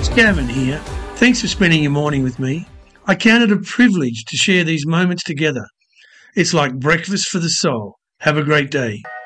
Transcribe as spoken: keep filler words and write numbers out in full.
Gavin here. Thanks for spending your morning with me. I count it a privilege to share these moments together. It's like breakfast for the soul. Have a great day.